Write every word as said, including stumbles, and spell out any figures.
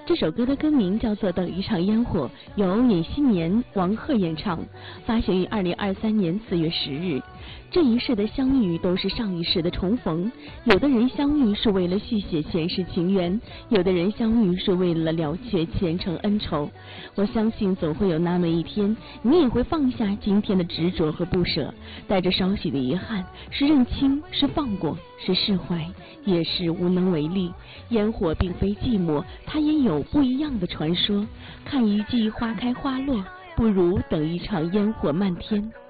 这首歌的歌名叫做《等一场烟火》，由尹锡年、王鹤演唱，发行于二零二三年四月十日。这一世的相遇都是上一世的重逢，有的人相遇是为了续写前世情缘，有的人相遇是为了了却前程恩仇。我相信总会有那么一天，你也会放下今天的执着和不舍，带着少许的遗憾，是认清，是放过，是释怀，也是无能为力。烟火并非寂寞，它也有不一样的传说。看一季花开花落，不如等一场烟火漫天。